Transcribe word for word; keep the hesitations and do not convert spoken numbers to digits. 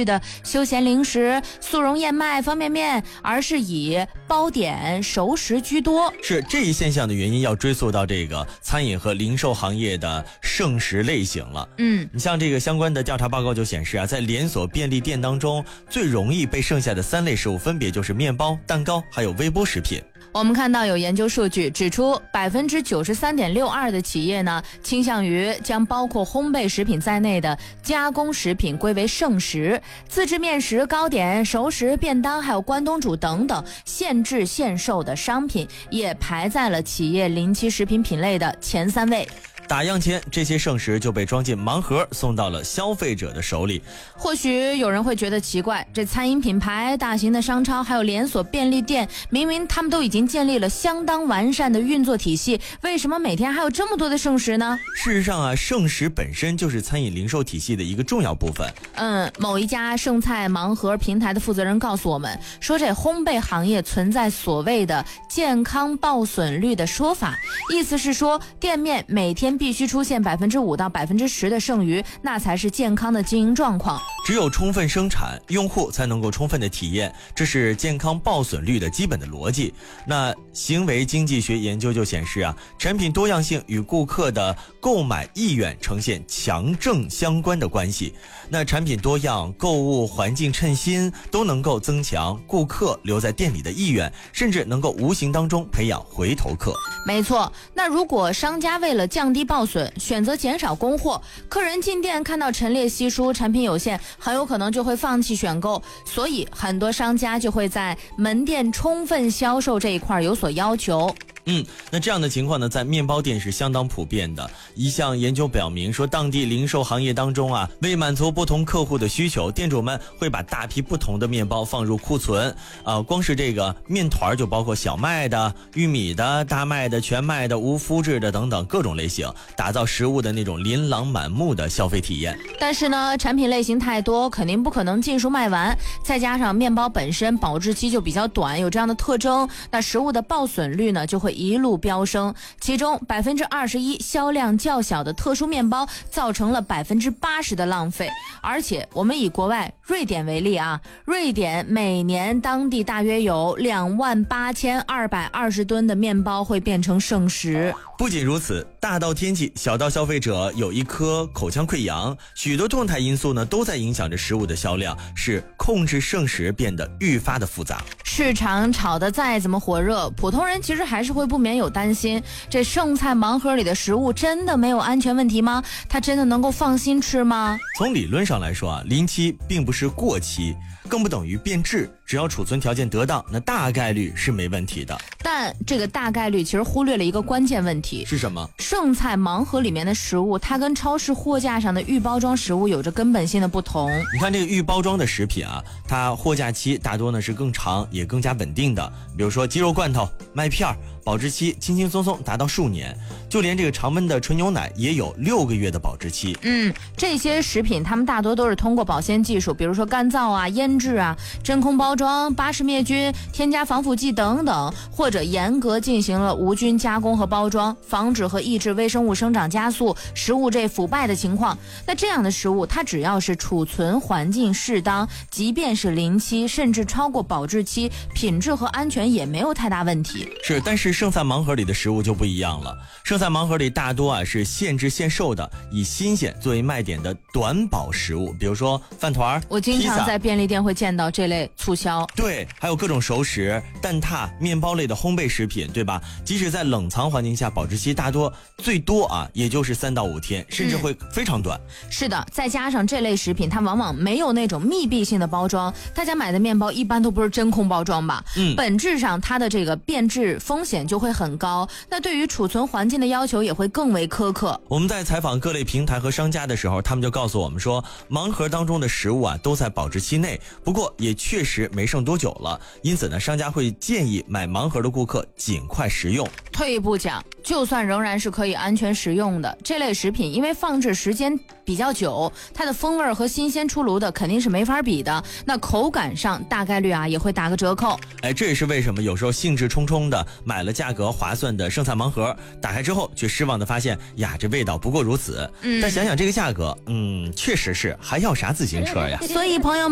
序的休闲零食、速溶燕麦、方便面，而是以包点、熟食居多。 是这一现象的原因要追溯到这个餐饮和零售行业的剩食类型了。 嗯， 你像这个相关的调查报告就显示啊，在连锁便利店当中，最容易被剩下的三类食物分别就是面包、蛋糕还有微波食品。 我们看到有研究数据指出，百分之九十三点六二的企业呢，倾向于将包括烘焙食品在内的加工食品归为剩食，自制面食、糕点、熟食、便当，还有关东煮等等现制现售的商品，也排在了企业临期食品品类的前三位。 打烊前，这些剩食就被装进盲盒，送到了消费者的手里。 或许有人会觉得奇怪，这餐饮品牌、大型的商超还有连锁便利店，明明他们都已经建立了相当完善的运作体系，为什么每天还有这么多的剩食呢？ 事实上啊，剩食本身就是餐饮零售体系的一个重要部分。 嗯，某一家剩菜盲盒平台的负责人告诉我们说，这烘焙行业存在所谓的健康报损率的说法，意思是说店面每天必须出现百分之五到百分之十的剩余，那才是健康的经营状况。 只有充分生产，用户才能够充分的体验，这是健康报损率的基本的逻辑。那行为经济学研究就显示啊，产品多样性与顾客的购买意愿呈现强正相关的关系。那产品多样、购物环境称心，都能够增强顾客留在店里的意愿，甚至能够无形当中培养回头客。 没错，那如果商家为了降低报损，选择减少供货，客人进店看到陈列稀疏、产品有限，很有可能就会放弃选购，所以很多商家就会在门店充分销售这一块有所要求。 嗯，那这样的情况呢，在面包店是相当普遍的。一项研究表明说，当地零售行业当中啊，为满足不同客户的需求，店主们会把大批不同的面包放入库存。呃，光是这个面团就包括小麦的、玉米的、大麦的、全麦的、无麸质的等等各种类型，打造食物的那种琳琅满目的消费体验。 但是呢，产品类型太多，肯定不可能尽数卖完。再加上面包本身保质期就比较短，有这样的特征，那食物的报损率呢就会一路飙升，其中百分之二十一销量较小的特殊面包造成了百分之八十的浪费。而且我们以国外瑞典为例啊，瑞典每年当地大约有两万八千二百二十吨的面包会变成剩食。 不仅如此，大到天气，小到消费者有一颗口腔溃疡，许多动态因素呢都在影响着食物的销量，使控制剩食变得愈发的复杂。 市场炒得再怎么火热，普通人其实还是会不免有担心，这剩菜盲盒里的食物真的没有安全问题吗？它真的能够放心吃吗？ 从理论上来说啊，临期并不是过期，更不等于变质，只要储存条件得当，那大概率是没问题的。 但这个大概率其实忽略了一个关键问题， 是什么？ 剩菜盲盒里面的食物，它跟超市货架上的预包装食物有着根本性的不同。 你看这个预包装的食品啊，它货架期大多呢是更长也更加稳定的，比如说鸡肉罐头、麦片，保质期轻轻松松达到数年，就连这个常温的纯牛奶也有六个月的保质期。 嗯，这些食品它们大多都是通过保鲜技术，比如说干燥啊、腌制啊、真空包装、巴氏灭菌、添加防腐剂等等，或者严格进行了无菌加工和包装，防止和抑制微生物生长加速、食物这腐败的情况。那这样的食物，它只要是储存环境适当，即便是临期甚至超过保质期，品质和安全也没有太大问题。 是，但是剩菜盲盒里的食物就不一样了。剩菜盲盒里大多啊是现制现售的，以新鲜作为卖点的短保食物，比如说饭团、 我经常在便利店会见到这类促销。 对，还有各种熟食、蛋挞、面包类的烘焙食品，对吧？即使在冷藏环境下，保质期大多最多啊也就是三到五天，甚至会非常短。 嗯、是的，再加上这类食品它往往没有那种密闭性的包装，大家买的面包一般都不是真空包装吧？嗯，本质上它的这个变质风险就会很高，那对于储存环境的要求也会更为苛刻。 我们在采访各类平台和商家的时候，他们就告诉我们说，盲盒当中的食物啊都在保质期内，不过也确实没剩多久了，因此呢，商家会建议买盲盒的顾客尽快食用。 退一步讲，就算仍然是可以安全食用的这类食品，因为放置时间比较久，它的风味和新鲜出炉的肯定是没法比的，那口感上大概率啊也会打个折扣。 哎，这也是为什么有时候兴致冲冲的买了价格划算的剩菜盲盒，打开之后却失望的发现呀，这味道不过如此。嗯，但想想这个价格，嗯，确实是还要啥自行车呀。 所以朋友们